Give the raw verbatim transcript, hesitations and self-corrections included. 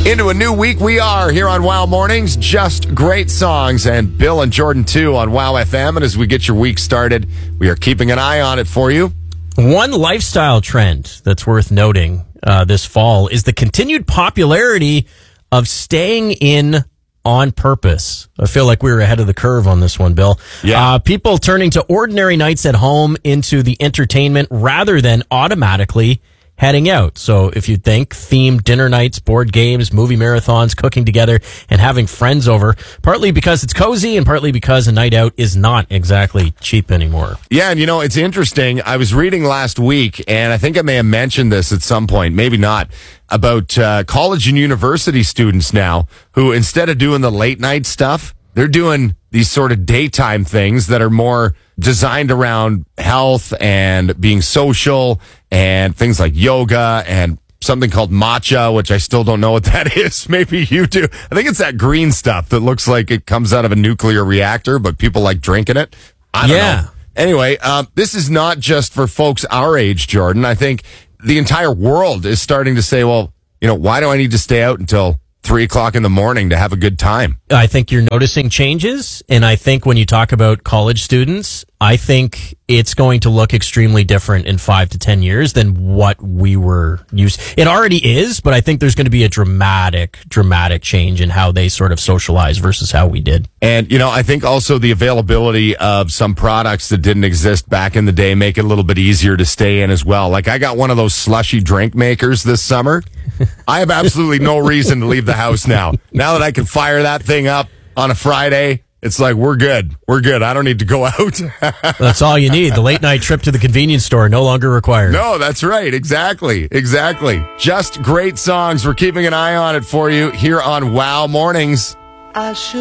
Into a new week we are here on Wow Mornings. Just great songs. And Bill and Jordan, too, on Wow F M. And as we get your week started, we are keeping an eye on it for you. One lifestyle trend that's worth noting uh, this fall is the continued popularity of staying in on purpose. I feel like we were ahead of the curve on this one, Bill. Yeah. Uh, people turning to ordinary nights at home into the entertainment rather than automatically heading out. So if you think themed dinner nights, board games, movie marathons, cooking together, and having friends over, partly because it's cozy and partly because a night out is not exactly cheap anymore. Yeah, and you know, it's interesting. I was reading last week, and I think I may have mentioned this at some point, maybe not, about uh, college and university students now who, instead of doing the late night stuff, they're doing these sort of daytime things that are more designed around health and being social and things like yoga and something called matcha, which I still don't know what that is. Maybe you do. I think it's that green stuff that looks like it comes out of a nuclear reactor, but people like drinking it. I don't Yeah. know. Anyway, um, this is not just for folks our age, Jordan. I think the entire world is starting to say, well, you know, why do I need to stay out until three o'clock in the morning to have a good time? I think you're noticing changes. And I think when you talk about college students, I think it's going to look extremely different in five to ten years than what we were used. It already is, but I think there's going to be a dramatic, dramatic change in how they sort of socialize versus how we did. And, you know, I think also the availability of some products that didn't exist back in the day make it a little bit easier to stay in as well. Like I got one of those slushy drink makers this summer. I have absolutely no reason to leave the house now. Now that I can fire that thing up on a Friday, it's like, we're good. We're good. I don't need to go out. That's all you need. The late night trip to the convenience store no longer required. No, that's right. Exactly. Exactly. Just great songs. We're keeping an eye on it for you here on Wow Mornings. I should